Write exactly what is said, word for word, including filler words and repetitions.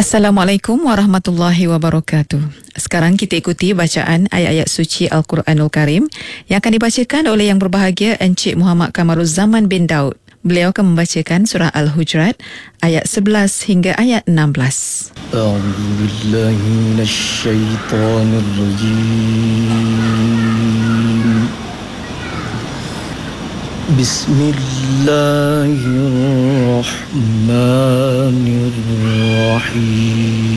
Assalamualaikum warahmatullahi wabarakatuh. Sekarang kita ikuti bacaan ayat-ayat suci Al-Quranul Karim yang akan dibacakan oleh Yang Berbahagia Encik Muhammad Kamaruzzaman bin Daud. Beliau akan membacakan surah Al-Hujurat ayat sebelas hingga ayat enam belas. A'udzu billahi minasy syaithanir rajim. Bismillahirrahmanirrahim.